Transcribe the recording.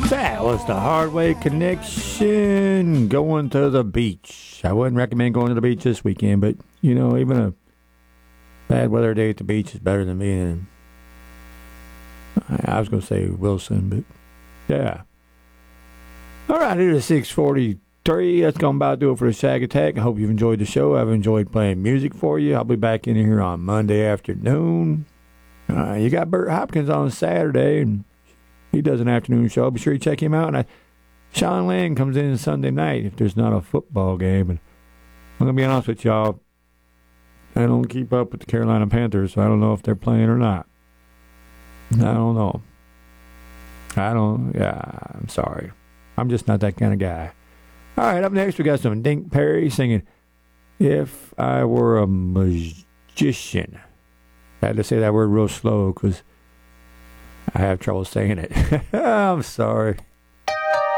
That was the Hardway Connection going to the beach. I wouldn't recommend going to the beach this weekend, but, you know, even a bad weather day at the beach is better than being I was going to say Wilson, but yeah. All right, it is 6:43. That's going to about do it for the Shag Attack. I hope you've enjoyed the show. I've enjoyed playing music for you. I'll be back in here on Monday afternoon. You got Bert Hopkins on Saturday, and he does an afternoon show. Be sure you check him out. And Sean Land comes in Sunday night if there's not a football game. And I'm going to be honest with y'all. I don't keep up with the Carolina Panthers, so I don't know if they're playing or not. I don't know. I'm sorry. I'm just not that kind of guy. All right, up next we got some Dink Perry singing If I Were a Magician. I had to say that word real slow because I have trouble saying it. I'm sorry.